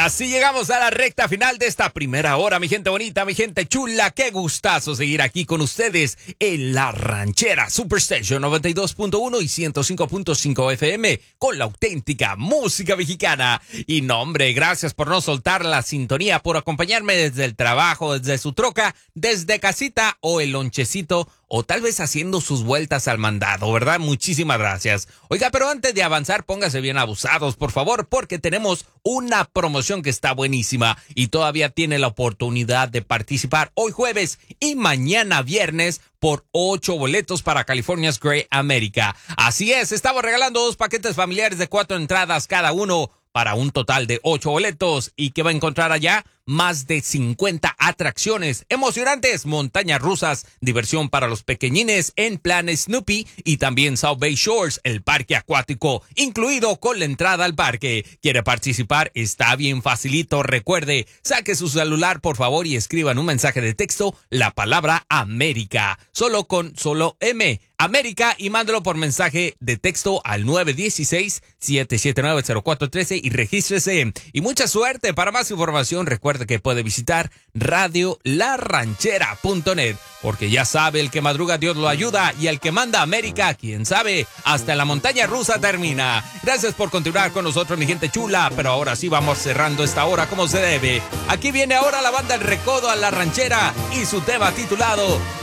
así llegamos a la recta final de esta primera hora, mi gente bonita, mi gente chula. Qué gustazo seguir aquí con ustedes en La Ranchera Superstation 92.1 y 105.5 FM con la auténtica música mexicana. Y no, hombre, gracias por no soltar la sintonía, por acompañarme desde el trabajo, desde su troca, desde casita o el lonchecito, o tal vez haciendo sus vueltas al mandado, ¿verdad? Muchísimas gracias. Oiga, pero antes de avanzar, póngase bien abusados, por favor, porque tenemos una promoción que está buenísima y todavía tiene la oportunidad de participar hoy jueves y mañana viernes por 8 boletos para California's Great America. Así es, estamos regalando 2 paquetes familiares de 4 entradas cada uno para un total de 8 boletos. ¿Y qué va a encontrar allá? Más de 50 atracciones emocionantes, montañas rusas, diversión para los pequeñines en plan Snoopy y también South Bay Shores, el parque acuático, incluido con la entrada al parque. ¿Quiere participar? Está bien facilito. Recuerde, saque su celular por favor y escriban un mensaje de texto, la palabra América, solo M, América, y mándalo por mensaje de texto al 916-779-0413 y regístrese. Y mucha suerte. Para más información, recuerde que puede visitar radiolaranchera.net, porque ya sabe, el que madruga Dios lo ayuda, y el que manda América, quién sabe, hasta la montaña rusa termina. Gracias por continuar con nosotros, mi gente chula, pero ahora sí vamos cerrando esta hora como se debe. Aquí viene ahora la banda El Recodo a La Ranchera y su tema titulado